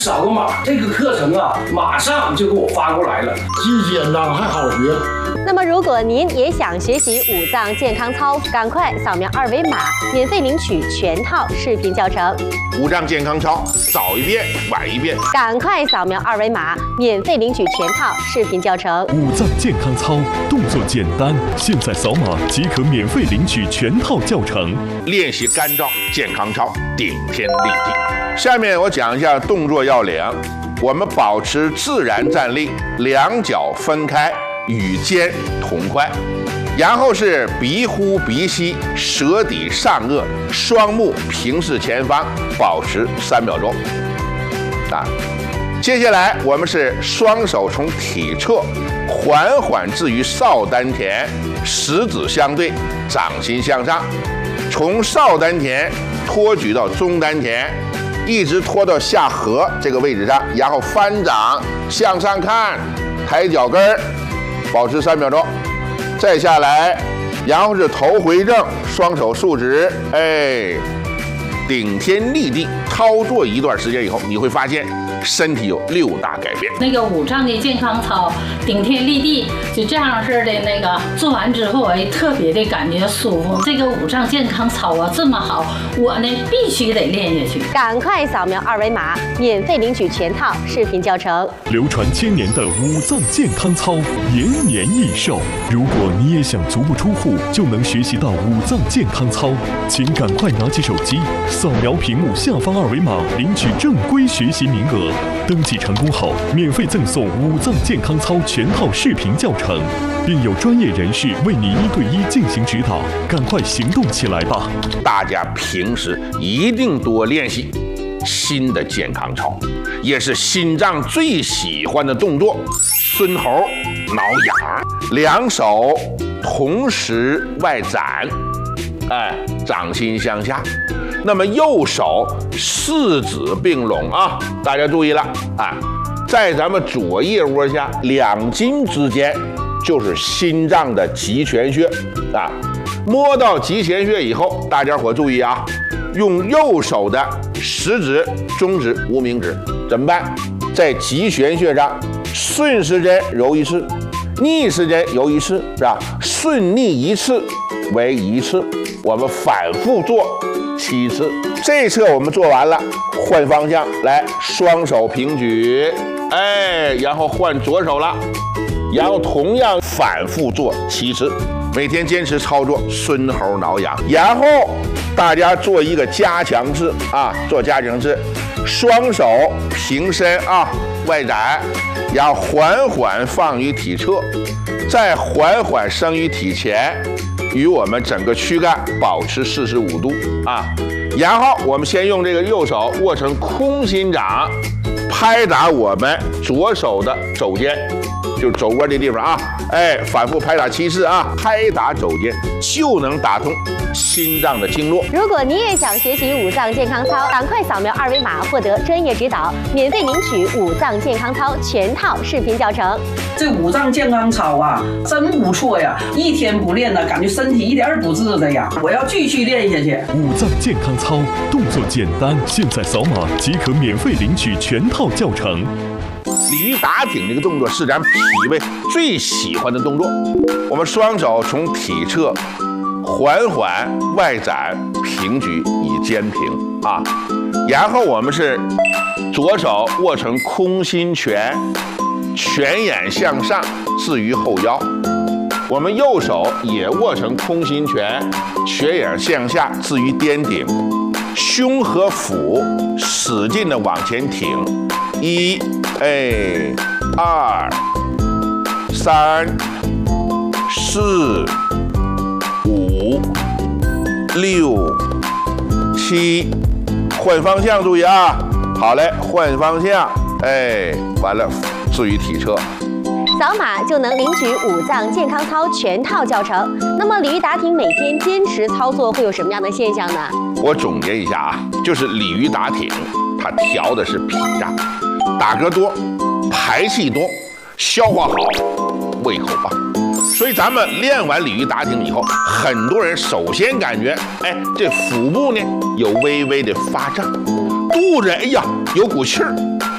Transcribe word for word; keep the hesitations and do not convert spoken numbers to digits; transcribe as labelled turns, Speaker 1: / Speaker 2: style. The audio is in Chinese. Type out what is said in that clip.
Speaker 1: 扫个码，这个课程啊，马上就给我发过来了，
Speaker 2: 既简单还好学。
Speaker 3: 那么，如果您也想学习五脏健康操，赶快扫描二维码，免费领取全套视频教程。
Speaker 4: 五脏健康操，早一遍，晚一遍。
Speaker 3: 赶快扫描二维码，免费领取全套视频教程。
Speaker 5: 五脏健康操，动作简单，现在扫码即可免费领取全套教程。
Speaker 4: 练习干燥健康操，顶天立地。下面我讲一下动作要领。我们保持自然站立，两脚分开，与肩同宽，然后是鼻呼鼻吸，舌抵上颚，双目平视前方，保持三秒钟。啊，接下来我们是双手从体侧缓缓置于少丹田，食指相对，掌心向上，从少丹田托举到中丹田。一直拖到下颌这个位置上，然后翻掌向上看，抬脚跟儿，保持三秒钟，再下来，然后是头回正，双手竖直，哎，顶天立地。操作一段时间以后，你会发现身体有六大改变。
Speaker 6: 那个五脏的健康操，顶天立地，就这样式的那个做完之后，哎，特别的感觉舒服。这个五脏健康操啊，这么好，我呢必须得练下去。
Speaker 3: 赶快扫描二维码，免费领取全套视频教程。
Speaker 5: 流传千年的五脏健康操，延年益寿。如果你也想足不出户就能学习到五脏健康操，请赶快拿起手机，扫描屏幕下方二维码，领取正规学习名额。登记成功后，免费赠送五脏健康操全套视频教程，并有专业人士为你一对一进行指导。赶快行动起来吧！
Speaker 4: 大家平时一定多练习新的健康操，也是心脏最喜欢的动作——孙猴挠痒。两手同时外展，哎，掌心向下。那么右手四指并拢啊，大家注意了啊，在咱们左腋窝下两筋之间就是心脏的极泉穴啊。摸到极泉穴以后，大家伙注意啊，用右手的食指、中指、无名指怎么办？在极泉穴上顺时针揉一次，逆时针揉一次，是吧？顺逆一次为一次，我们反复做七次。这一侧我们做完了，换方向来，双手平举，哎，然后换左手了，然后同样反复做七次。每天坚持操作孙猴挠痒，然后大家做一个加强式啊，做加强式，双手平伸啊，外展，然后缓缓放于体侧，再缓缓升于体前，与我们整个躯干保持四十五度啊。然后我们先用这个右手握成空心掌，拍打我们左手的肘尖，就是肘窝这地方啊，哎，反复拍打七次啊，拍打肘尖就能打通心脏的经络。
Speaker 3: 如果你也想学习五脏健康操，赶快扫描二维码，获得专业指导，免费领取五脏健康操全套视频教程。
Speaker 1: 这五脏健康操啊，真不错呀！一天不练呢，感觉身体一点儿不自在呀。我要继续练下去。
Speaker 5: 五脏健康操，动作简单，现在扫码即可免费领取全套教程。
Speaker 4: 鲤鱼打挺这个动作是咱脾胃最喜欢的动作。我们双手从体侧缓缓外展，平举以肩平啊。然后我们是左手握成空心拳，拳眼向上置于后腰。我们右手也握成空心拳，拳眼向下置于颠顶，胸和腹使劲的往前挺。一，哎，二，三，四，五，六，七，换方向，注意啊！好嘞，换方向，哎，完了，置于体侧。
Speaker 3: 扫码就能领取五脏健康操全套教程。那么鲤鱼打挺每天坚持操作会有什么样的现象呢？
Speaker 4: 我总结一下啊，就是鲤鱼打挺，它调的是脾脏，打嗝多，排气多，消化好，胃口棒。所以咱们练完鲤鱼打挺以后，很多人首先感觉，哎，这腹部呢有微微的发胀，肚子哎呀有股气儿。